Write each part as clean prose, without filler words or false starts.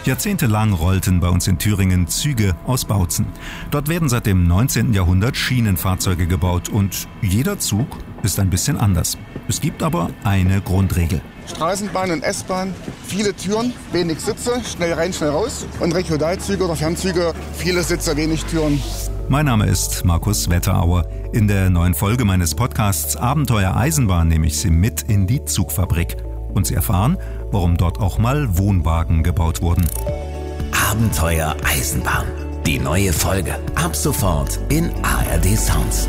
Jahrzehntelang rollten bei uns in Thüringen Züge aus Bautzen. Dort werden seit dem 19. Jahrhundert Schienenfahrzeuge gebaut und jeder Zug ist ein bisschen anders. Es gibt aber eine Grundregel. Straßenbahn und S-Bahn, viele Türen, wenig Sitze, schnell rein, schnell raus. Und Regionalzüge oder Fernzüge, viele Sitze, wenig Türen. Mein Name ist Markus Wetterauer. In der neuen Folge meines Podcasts Abenteuer Eisenbahn nehme ich Sie mit in die Zugfabrik. Und Sie erfahren, warum dort auch mal Wohnwagen gebaut wurden. Abenteuer Eisenbahn. Die neue Folge. Ab sofort in ARD Sounds.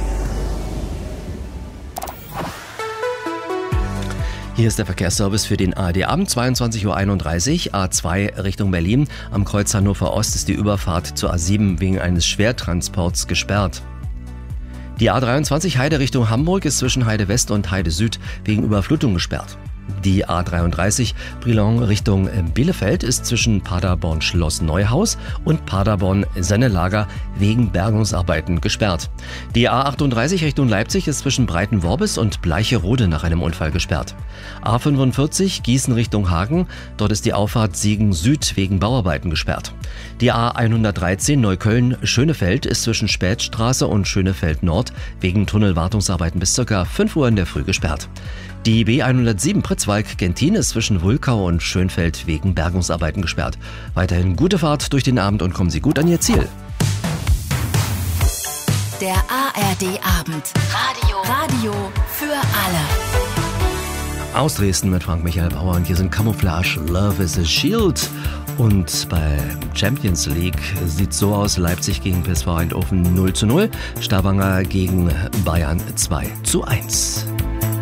Hier ist der Verkehrsservice für den ARD-Abend, 22.31 Uhr, A2 Richtung Berlin. Am Kreuz Hannover Ost ist die Überfahrt zur A7 wegen eines Schwertransports gesperrt. Die A23 Heide Richtung Hamburg ist zwischen Heide West und Heide Süd wegen Überflutung gesperrt. Die A33 Brilon Richtung Bielefeld ist zwischen Paderborn-Schloss Neuhaus und Paderborn-Sennelager wegen Bergungsarbeiten gesperrt. Die A38 Richtung Leipzig ist zwischen Breitenworbis und Bleicherode nach einem Unfall gesperrt. A45 Gießen Richtung Hagen, dort ist die Auffahrt Siegen Süd wegen Bauarbeiten gesperrt. Die A113 Neukölln-Schönefeld ist zwischen Spätstraße und Schönefeld Nord wegen Tunnelwartungsarbeiten bis ca. 5 Uhr in der Früh gesperrt. Die B107 Pritzwalk-Gentin ist zwischen Wulkau und Schönfeld wegen Bergungsarbeiten gesperrt. Weiterhin gute Fahrt durch den Abend und kommen Sie gut an Ihr Ziel. Der ARD-Abend. Radio für alle. Aus Dresden mit Frank-Michael Bauer und hier sind Camouflage, Love is a Shield. Und bei Champions League sieht es so aus: Leipzig gegen PSV Eindhoven 0:0, Stavanger gegen Bayern 2:1.